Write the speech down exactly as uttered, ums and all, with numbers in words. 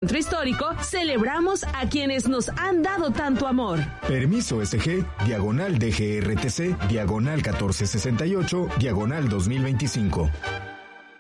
Centro Histórico, celebramos a quienes nos han dado tanto amor. Permiso S G, diagonal D G R T C, diagonal catorce sesenta y ocho, diagonal dos mil veinticinco.